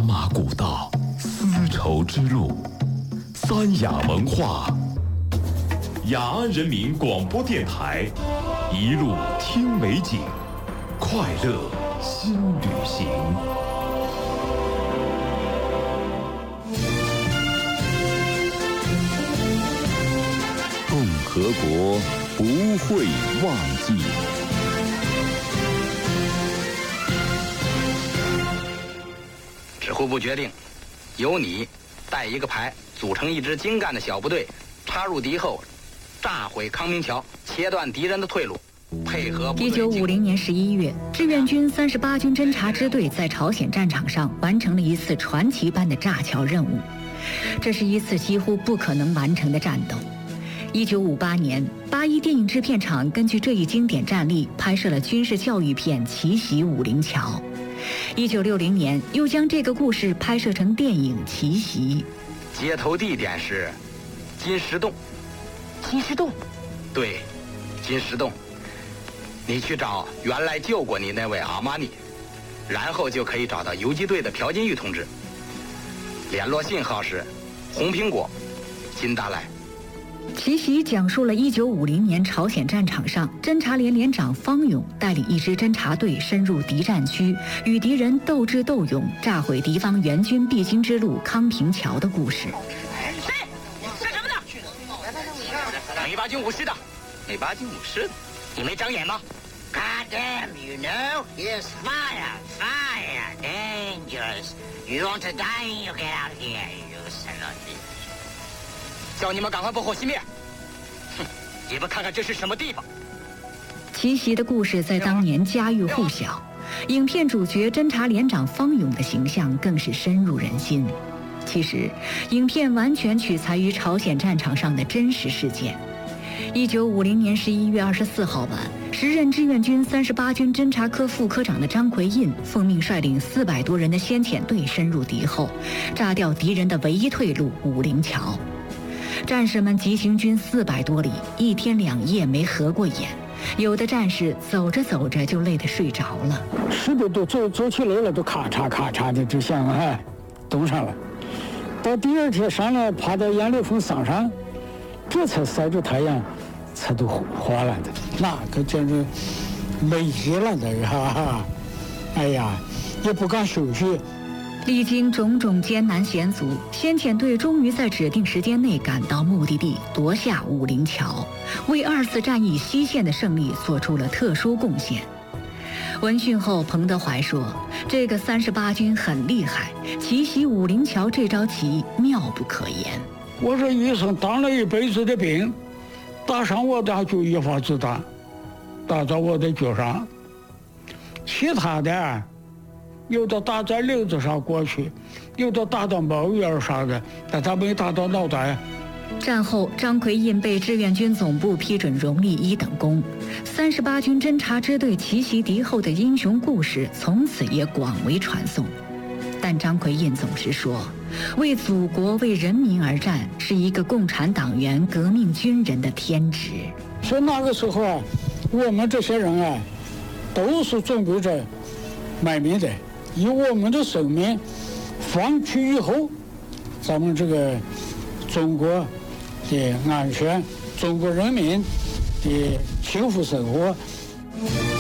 马古道，丝绸之路，三雅文化，雅安人民广播电台，一路听美景，快乐新旅行。共和国不会忘记。 指挥部决定，由你带一个排，组成一支精干的小部队，插入敌后，炸毁康明桥，切断敌人的退路，配合。 1950年11月，志愿军38军侦察支队在朝鲜战场上完成了一次传奇般的炸桥任务，这是一次几乎不可能完成的战斗。1958年，8·1电影制片厂根据这一经典战例拍摄了军事教育片《奇袭武陵桥》。1960年，又将这个故事拍摄成电影《奇袭》。 接头地点是金石洞。 金石洞？ 对，金石洞。你去找原来救过你那位阿玛尼，然后就可以找到游击队的朴金玉同志。联络信号是红苹果，金大赖。 奇袭讲述了1950年朝鲜战场上，侦察连连长方勇带领一支侦察队深入敌占区，与敌人斗智斗勇，炸毁敌方援军必经之路康平桥的故事。 谁？干什么的？ 美巴军武师的。美巴军武师的？ 你没长眼吗 ？God damn, you know, here's fire, fire, dangerous. You want to die? You get out here, you son of a bitch. 叫你们赶快不火熄灭！哼，你们看看这是什么地方？ 奇袭的故事在当年家喻户晓，影片主角侦察连长方勇的形象更是深入人心。其实，影片完全取材于朝鲜战场上的真实事件。1950年11月24号晚，时任志愿军38军侦察科副科长的张奎印奉命率领400多人的先遣队深入敌后，炸掉敌人的唯一退路武陵桥。战士们急行军400多里，1天2夜没合过眼，有的战士走着走着就累得睡着了， 是的，都走起来了，都咔嚓咔嚓的就像冻上了。到第二天上来，爬到杨柳峰山上，这才晒着太阳，才都化了的，那可简直没劲了的呀！哎呀，也不敢休息。 历经种种艰难险阻，先遣队终于在指定时间内赶到目的地，夺下武陵桥，为2次战役西线的胜利做出了特殊贡献。闻讯后，彭德怀说：“这个38军很厉害，奇袭武陵桥这招棋妙不可言。” 我说医生当了一辈子的病，打伤我的就一发子弹，打到我的脚上，其他的。有的打在瘤子上过去，有的打到毛眼上的，但他没打到脑袋。 战后，张奎印被志愿军总部批准荣立1等功。38军侦察支队奇袭敌后的英雄故事从此也广为传颂。但张奎印总是说，为祖国、为人民而战是一个共产党员、革命军人的天职。 所以那个时候我们这些人都是准备着卖命的。以我们的生命放去以后，咱们这个中国的安全，中国人民的幸福生活。